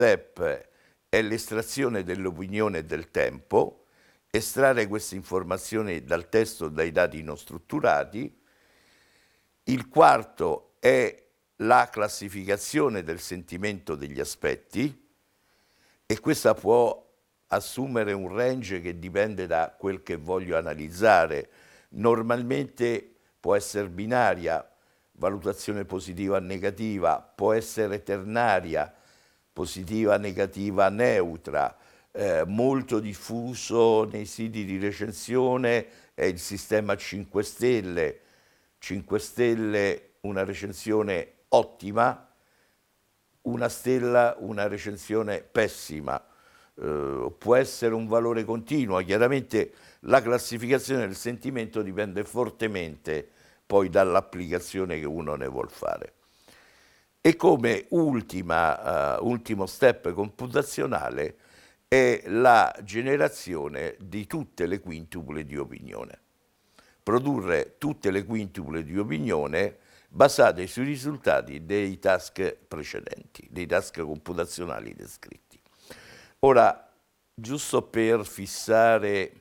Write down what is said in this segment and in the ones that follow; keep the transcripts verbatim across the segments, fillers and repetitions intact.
step è l'estrazione dell'opinione e del tempo, estrarre queste informazioni dal testo, dai dati non strutturati. Il quarto è la classificazione del sentimento degli aspetti, e questa può assumere un range che dipende da quel che voglio analizzare. Normalmente può essere binaria, valutazione positiva negativa, può essere ternaria, positiva, negativa, neutra. Eh, molto diffuso nei siti di recensione è il sistema cinque stelle. cinque stelle, una recensione ottima, una stella, una recensione pessima. Eh, può essere un valore continuo. Chiaramente la classificazione del sentimento dipende fortemente poi dall'applicazione che uno ne vuol fare. E come ultima, uh, ultimo step computazionale è la generazione di tutte le quintuple di opinione. Produrre tutte le quintuple di opinione basate sui risultati dei task precedenti, dei task computazionali descritti. Ora, giusto per fissare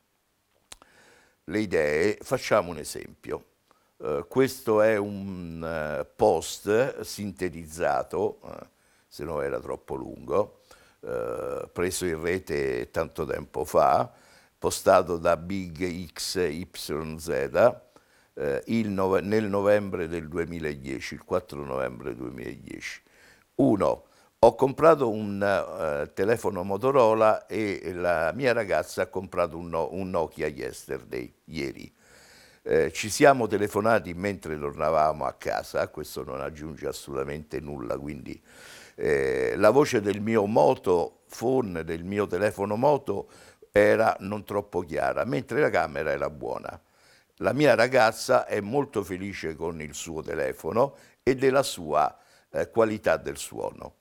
le idee, facciamo un esempio. Uh, questo è un uh, post sintetizzato, uh, se no era troppo lungo, uh, preso in rete tanto tempo fa, postato da Big X Y Z uh, il nove nel novembre del duemiladieci, il quattro novembre duemiladieci. Uno, ho comprato un uh, telefono Motorola e la mia ragazza ha comprato un, no un Nokia yesterday, ieri. Eh, ci siamo telefonati mentre tornavamo a casa, questo non aggiunge assolutamente nulla, quindi eh, la voce del mio Moto phone, del mio telefono Moto, era non troppo chiara, mentre la camera era buona. La mia ragazza è molto felice con il suo telefono e della sua eh, qualità del suono.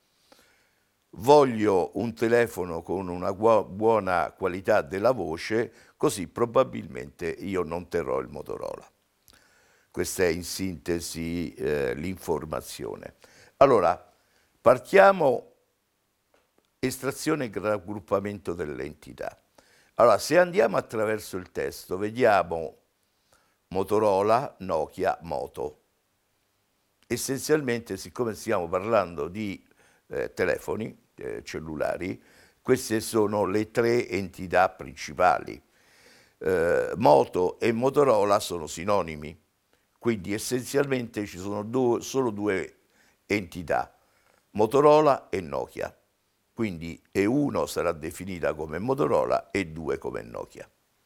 Voglio un telefono con una buona qualità della voce, così probabilmente io non terrò il Motorola. Questa è in sintesi eh, l'informazione. Allora, partiamo estrazione e raggruppamento delle entità. Allora, se andiamo attraverso il testo, vediamo Motorola, Nokia, Moto. Essenzialmente, siccome stiamo parlando di eh, telefoni eh, cellulari, queste sono le tre entità principali. Eh, Moto e Motorola sono sinonimi, quindi essenzialmente ci sono due, solo due entità, Motorola e Nokia. Quindi E uno sarà definita come Motorola e due come Nokia.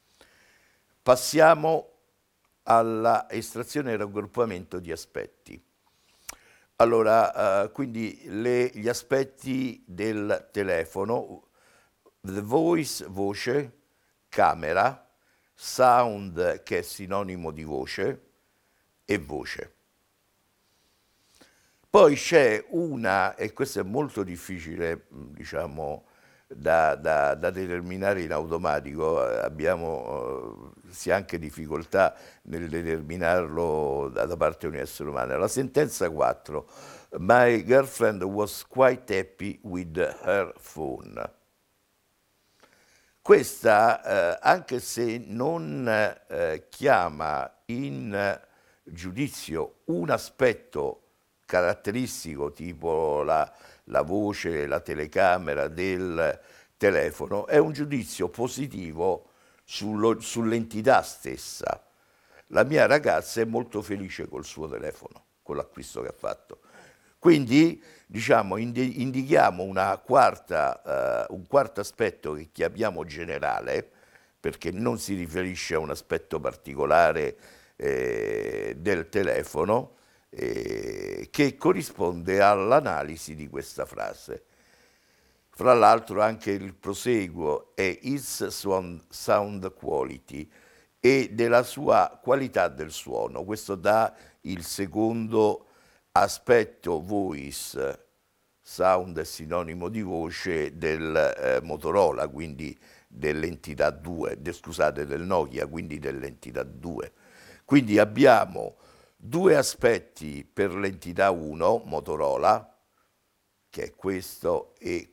Passiamo alla estrazione e raggruppamento di aspetti. Allora, uh, quindi le, gli aspetti del telefono, the voice, voce, camera, sound, che è sinonimo di voce, e voce. Poi c'è una, e questo è molto difficile, diciamo, da, da, da determinare in automatico, abbiamo uh, si ha anche difficoltà nel determinarlo da, da parte di un essere umano. La sentenza quattro, my girlfriend was quite happy with her phone. Questa, eh, anche se non eh, chiama in giudizio un aspetto caratteristico tipo la, la voce, la telecamera del telefono, è un giudizio positivo sullo, sull'entità stessa. La mia ragazza è molto felice col suo telefono, con l'acquisto che ha fatto. Quindi, diciamo, indi indichiamo una quarta, uh, un quarto aspetto che chiamiamo generale, perché non si riferisce a un aspetto particolare eh, del telefono, eh, che corrisponde all'analisi di questa frase. Fra l'altro anche il proseguo è its sound quality e della sua qualità del suono. Questo dà il secondo aspetto voice, sound è sinonimo di voce, del eh, Motorola, quindi dell'entità due, de, scusate, del Nokia, quindi dell'entità due. Quindi abbiamo due aspetti per l'entità uno, Motorola, che è questo, e